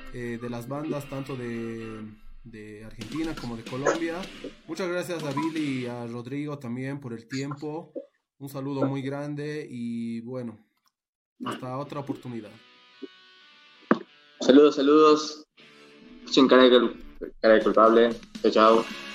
de las bandas, tanto de Argentina como de Colombia. Muchas gracias a Billy y a Rodrigo también por el tiempo. Un saludo muy grande y bueno, hasta otra oportunidad. Saludos, saludos. Soy cara de culpable. Chao, chao.